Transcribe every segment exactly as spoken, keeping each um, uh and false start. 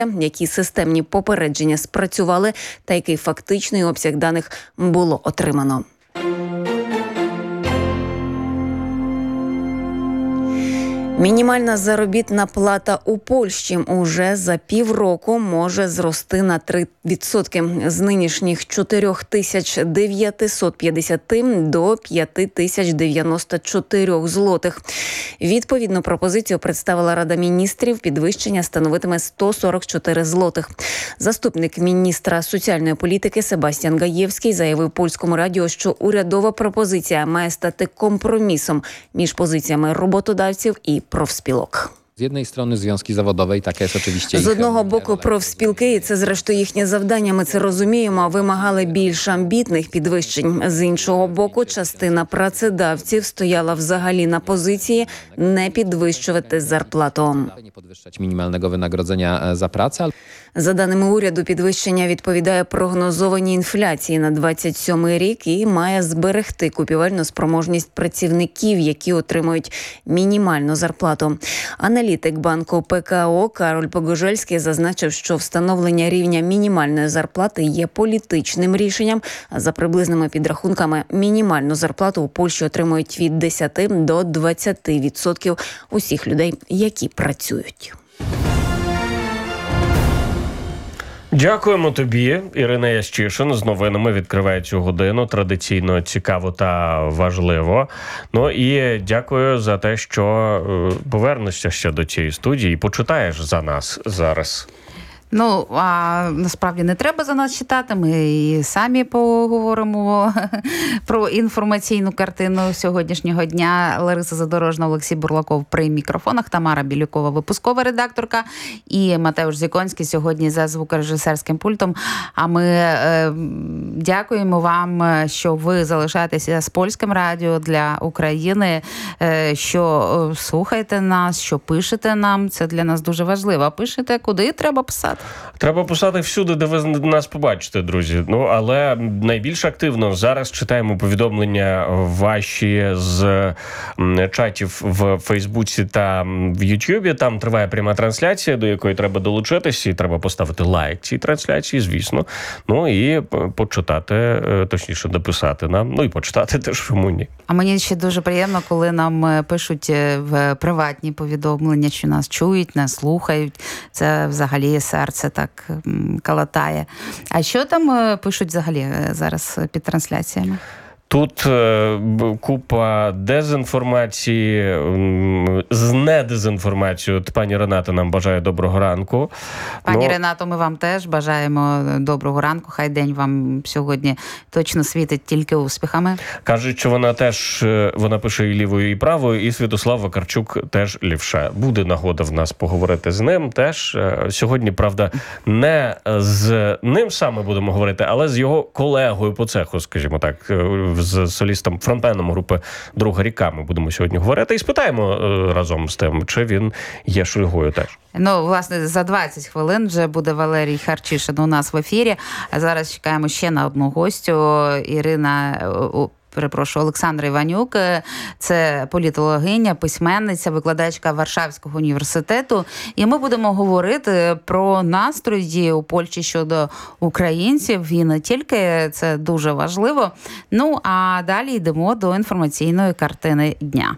які системні попередження спрацювали та який фактичний обсяг даних було отримано. Мінімальна заробітна плата у Польщі уже за півроку може зрости на три відсотки з нинішніх чотири тисячі дев'ятсот п'ятдесят до п'ять тисяч дев'яносто чотири злотих. Відповідну пропозицію представила Рада міністрів, підвищення становитиме сто сорок чотири злотих. Заступник міністра соціальної політики Себастьян Гаєвський заявив Польському радіо, що урядова пропозиція має стати компромісом між позиціями роботодавців і профспілок. Z jednej strony związki zawodowe i taka jest oczywiście З одного боку, профспілки, і це зрештою їхнє завдання, ми це розуміємо, вимагали більш амбітних підвищень. З іншого боку, частина працедавців стояла взагалі на позиції не підвищувати зарплату. nie podwyższać minimalnego wynagrodzenia za pracę. За даними уряду, підвищення відповідає прогнозованій інфляції на двадцять сьомий рік і має зберегти купівельну спроможність працівників, які отримують мінімальну зарплату. Аналітик банку ПКО Кароль Погожельський зазначив, що встановлення рівня мінімальної зарплати є політичним рішенням. За приблизними підрахунками, мінімальну зарплату у Польщі отримують від десяти до двадцяти відсотків усіх людей, які працюють. Дякуємо тобі, Ірина Ящишин. З новинами відкриває цю годину. Традиційно цікаво та важливо. Ну і дякую за те, що повернешся ще до цієї студії і почитаєш за нас зараз. Ну, а насправді не треба за нас читати, ми і самі поговоримо про інформаційну картину сьогоднішнього дня. Лариса Задорожна, Олексій Бурлаков при мікрофонах, Тамара Білюкова, випускова редакторка, і Матеуш Зіконський сьогодні за звукорежисерським пультом. А ми е, дякуємо вам, що ви залишаєтеся з Польським радіо для України, е, що слухаєте нас, що пишете нам. Це для нас дуже важливо. А пишете, куди треба писати? Треба писати всюди, де ви нас побачите, друзі. Ну, але найбільш активно зараз читаємо повідомлення ваші з чатів в Фейсбуці та в Ютубі. Там триває пряма трансляція, до якої треба долучитися, і треба поставити лайк цій трансляції, звісно. Ну і почитати, точніше, дописати нам. Ну і почитати теж, чому ні. А мені ще дуже приємно, коли нам пишуть в приватні повідомлення, що нас чують, нас слухають. Це взагалі серце так калатає. А що там пишуть взагалі зараз під трансляціями? Тут е, купа дезінформації, з недезінформацією. Пані Рената нам бажає доброго ранку. Пані ну, Ренато, ми вам теж бажаємо доброго ранку. Хай день вам сьогодні точно світить тільки успіхами. Кажуть, що вона теж, вона пише і лівою, і правою, і Святослав Вакарчук теж лівша. Буде нагода в нас поговорити з ним теж. Сьогодні, правда, не з ним саме будемо говорити, але з його колегою по цеху, скажімо так, з солістом, фронтменом групи «Друга ріка» ми будемо сьогодні говорити і спитаємо е, разом з тим, чи він є Шойгою теж. Ну, власне, за двадцять хвилин вже буде Валерій Харчишин у нас в ефірі. А зараз чекаємо ще на одну гостю. Ірина... Перепрошую, Олександра Іванюк. Це політологиня, письменниця, викладачка Варшавського університету. І ми будемо говорити про настрої у Польщі щодо українців. І не тільки, це дуже важливо. Ну, а далі йдемо до інформаційної картини дня.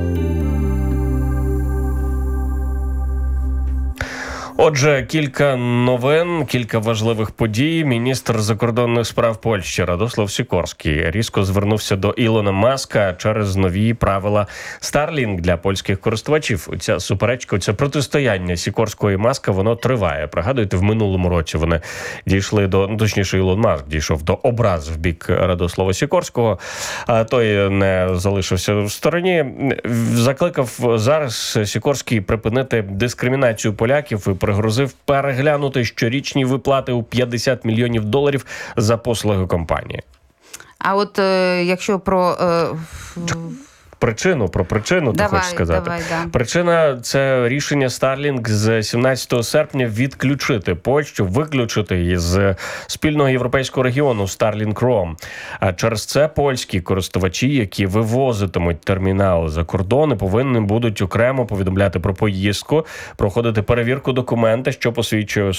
Отже, кілька новин, кілька важливих подій. Міністр закордонних справ Польщі Радослав Сікорський різко звернувся до Ілона Маска через нові правила Starlink для польських користувачів. Ця суперечка, це протистояння Сікорського і Маска, воно триває. Пригадуєте, в минулому році вони дійшли до, ну, точніше, Ілон Маск дійшов до образ в бік Радослава Сікорського, а той не залишився в стороні. Закликав зараз Сікорський припинити дискримінацію поляків і пригрозив переглянути щорічні виплати у п'ятдесят мільйонів доларів за послуги компанії. А от е, якщо про... Е, Причину, про причину, давай, ти хочеш сказати. Давай, да. Причина – це рішення Starlink з сімнадцятого серпня відключити Польщу, виключити її з спільного європейського регіону Starlink Ром. А через це польські користувачі, які вивозитимуть термінал за кордони, повинні будуть окремо повідомляти про поїздку, проходити перевірку документа, що посвідчує